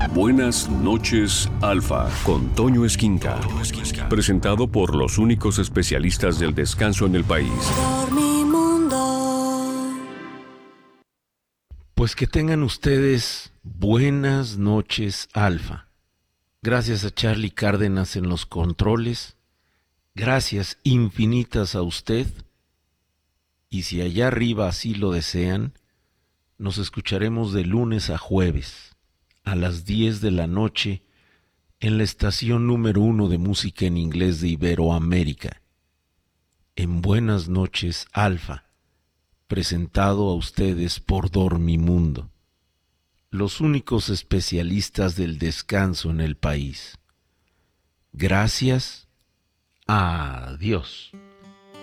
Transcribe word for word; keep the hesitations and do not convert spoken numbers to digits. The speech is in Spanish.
Buenas noches, Alfa, con Toño Esquinca. Presentado por los únicos especialistas del descanso en el país. Pues que tengan ustedes buenas noches, Alfa. Gracias a Charlie Cárdenas en los controles. Gracias infinitas a usted. Y si allá arriba así lo desean, nos escucharemos de lunes a jueves, a las diez de la noche, en la estación número uno de música en inglés de Iberoamérica. En Buenas noches, Alfa, presentado a ustedes por Dormimundo, los únicos especialistas del descanso en el país. Gracias. Adiós.